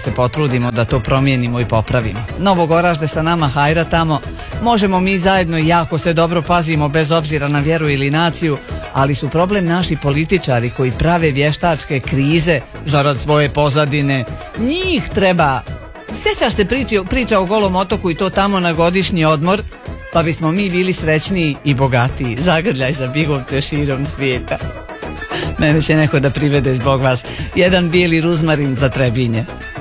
se potrudimo da to promijenimo i popravimo. Novog Oražde sa nama hajra tamo, možemo mi zajedno i jako se dobro pazimo bez obzira na vjeru ili naciju, ali su problem naši političari koji prave vještačke krize zarad svoje pozadine. Njih treba. Sjećaš se priča o Golom otoku i to tamo na godišnji odmor, pa bismo mi bili srećniji i bogatiji. Zagrljaj za bigovce širom svijeta. Mene će neko da privede zbog vas. Jedan bijeli ruzmarin za Trebinje.